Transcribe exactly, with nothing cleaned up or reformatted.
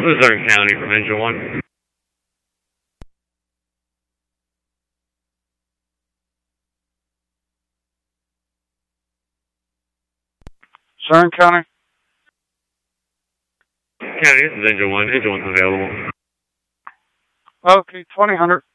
Luzerne County from Engine one. Luzerne County? County, this is Engine one. Engine one's available. Okay, twenty hundred.